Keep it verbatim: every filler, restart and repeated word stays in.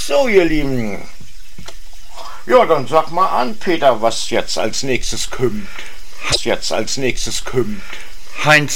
So, ihr Lieben. Ja, dann sag mal an, Peter, was jetzt als nächstes kommt. Was jetzt als nächstes kommt. Heinz